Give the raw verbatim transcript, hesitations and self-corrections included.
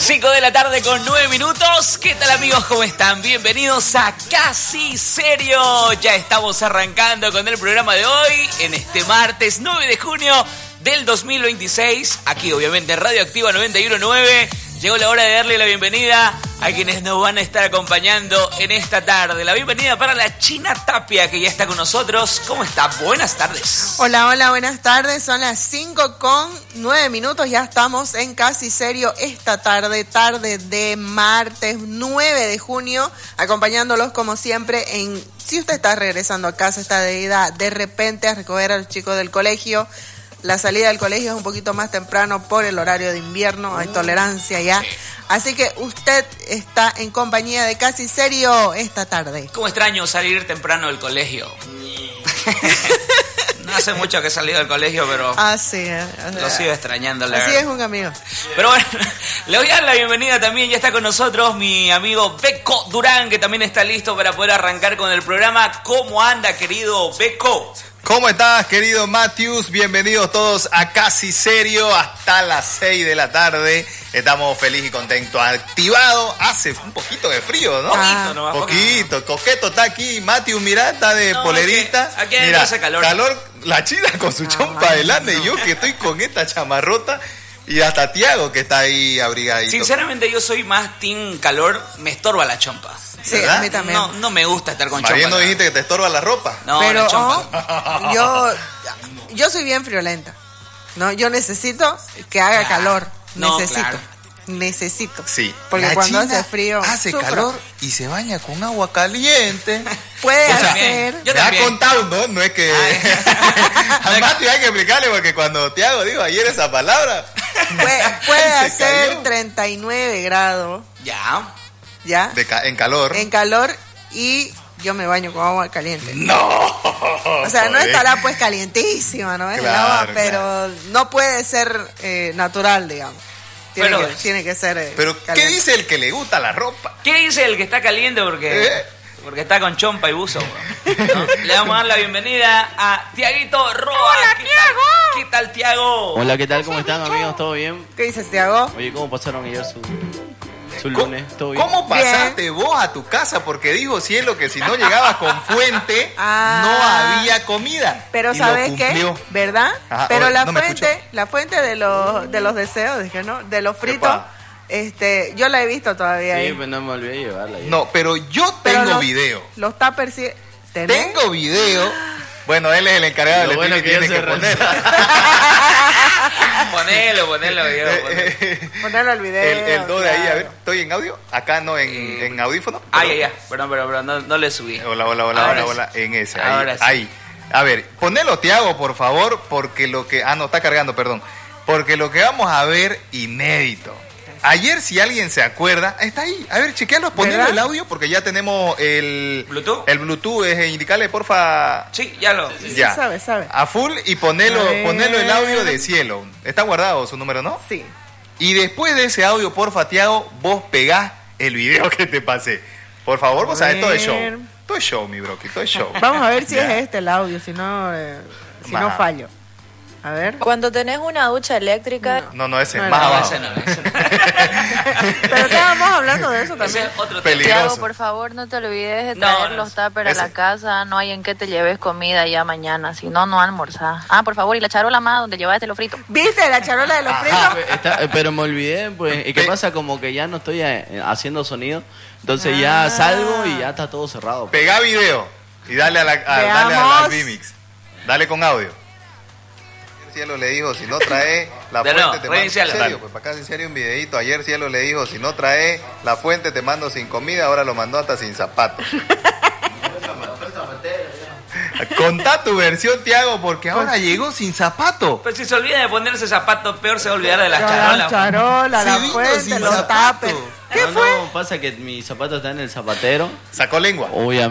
cinco de la tarde con nueve minutos. ¿Qué tal, amigos? ¿Cómo están? Bienvenidos a Casi Serio. Ya estamos arrancando con el programa de hoy en este martes nueve de junio del dos mil veintiséis. Aquí, obviamente, en Radio Activa noventa y uno punto nueve. Llegó la hora de darle la bienvenida a quienes nos van a estar acompañando en esta tarde. La bienvenida para la China Tapia, que ya está con nosotros. ¿Cómo está? Buenas tardes. Hola, hola, buenas tardes. Son las cinco con nueve minutos. Ya estamos en Casi Serio esta tarde, tarde de martes nueve de junio, acompañándolos como siempre en... Si usted está regresando a casa, está de ida de repente a recoger a los chicos del colegio. La salida del colegio es un poquito más temprano por el horario de invierno, hay tolerancia ya. Sí. Así que usted está en compañía de Casi Serio esta tarde. ¿Cómo extraño salir temprano del colegio? No hace mucho que he salido del colegio, pero ah, sí, lo sigo extrañando. La así verdad. Es un amigo. Pero bueno, le voy a dar la bienvenida también. Ya está con nosotros mi amigo Beco Durán, que también está listo para poder arrancar con el programa. ¿Cómo anda, querido Beco? ¿Cómo estás, querido Matthews? Bienvenidos todos a Casi Serio hasta las seis de la tarde. Estamos felices y contentos. Activado. Hace un poquito de frío, ¿no? Poquito, nomás. Poquito. Poquito. Coqueto está aquí. Matthews, mira, está de no, polerita. Es que aquí mira, hace calor. Calor. La China con su chompa ah, adelante. No. Y yo que estoy con esta chamarrota. Y hasta Tiago que está ahí abrigadito. Sinceramente, yo soy más team calor. Me estorba la chompa. Sí, ¿verdad? A mí también. No, no me gusta estar con chompa. ¿Más bien no dijiste que te estorba la ropa? No, pero la chompa. Oh, yo, yo soy bien friolenta. No, yo necesito que haga claro. calor. No, necesito. Claro. Necesito. Sí. Porque la cuando China hace frío. hace sufro. calor y se baña con agua caliente. Puede o sea, hacer. Yo me ha contado, ¿no? No es que. A Matthew hay que explicarle porque cuando Tiago dijo ayer esa palabra. Puede, puede hacer cayó. treinta y nueve grados. Ya. ¿Ya? De ca- en calor. En calor y yo me baño con agua caliente. ¡No! O sea, no estará pues calientísima, ¿no? Es claro, el agua, pero claro. no puede ser eh, natural, digamos. Tiene, pero, que, tiene que ser eh, Pero, caliente. ¿qué dice el que le gusta la ropa? ¿Qué dice el que está caliente porque, ¿Eh? porque está con chompa y buzo? ¿No? Le vamos a dar la bienvenida a Tiaguito Roa. ¡Hola, ¿Qué Tiago! Tal, ¿Qué tal, Tiago? Hola, ¿qué tal? ¿Cómo están, amigos? ¿Todo bien? ¿Qué dices, Tiago? Oye, ¿cómo pasaron ayer su, su lunes? ¿Todo bien? ¿Cómo pasaste bien. vos a tu casa? Porque dijo Cielo que si no llegabas con fuente, ah, no había comida. Pero y ¿sabes qué? ¿Verdad? Ajá, pero oye, la ¿no fuente, la fuente de los de los deseos, dije, ¿no? De los fritos, Epa. este, yo la he visto todavía Sí, ahí. pues no me olvidé de llevarla. Ya. No, pero yo Pero tengo los, video. Los tuppers sí. ¿Tenés? Tengo video. Bueno, él es el encargado Lo del bueno streaming, que tiene que poner. Ponelo, ponelo, Diego, Eh, ponelo. eh, Ponerlo al video. El, el do de ahí, a claro. ver, ¿estoy en audio? Acá no, en, Eh, en audífono. Ah, ya, ya. Perdón, pero, pero no, no le subí. Hola, hola, hola, Ahora hola, sí. hola. En ese, ahí. Ahora sí. ahí. A ver, ponelo, Tiago, por favor, porque lo que... Ah, no, está cargando, perdón. Porque lo que vamos a ver, inédito. Ayer, si alguien se acuerda, está ahí. A ver, chequealo, ponelo ¿verdad? el audio, porque ya tenemos el... ¿Bluetooth? El Bluetooth, es indicarle, porfa... Sí, ya lo... Sí, Ya. sabe, sabe. A full y ponelo, A ver. ponelo el audio de Cielo. Está guardado su número, ¿no? Sí. Y después de ese audio, porfa, Tiago, vos pegás el video que te pasé. Por favor, vos sabés, todo es show. ver. Todo es show, mi broqui, todo es show. Vamos a ver si Ya. es este el audio, si no, eh, si Va. no fallo. A ver. Cuando tenés una ducha eléctrica, No, no, ese es No, más no, No, abajo. ese no, ese no. Pero estábamos hablando de eso Ese también. es otro tema. Peligroso. Tiago, por favor, no te olvides de No, traer no, los tuppers ese. a la casa. No hay en qué te lleves comida ya mañana, si no, no almorzás. Ah, por favor, y la charola más donde llevaste lo frito. ¿Viste la charola de los Ajá. fritos? Está- eh, pero me olvidé, pues. ¿Y qué Pe- pasa? Como que ya no estoy eh, haciendo sonido. Entonces ya Ah. salgo y ya está todo cerrado. pues. Pegá video y dale a la, a, dale a la Veamos. Vimix. Dale con audio. Cielo le dijo, si no trae la De fuente nuevo, te mando... reinicialo. En serio, pues para acá en serio un videito. Ayer Cielo le dijo, si no trae la fuente te mando sin comida, ahora lo mandó hasta sin zapatos. Contá tu versión, Tiago, porque ahora llegó sin zapato. Pues si se olvida de ponerse zapatos, peor se va a olvidar de las La charolas. charola, Sí, la vino fuente, sin los zapato. tuppers. ¿Qué No, fue? no, pasa que mi zapato está en el zapatero. Sacó lengua. Obviamente.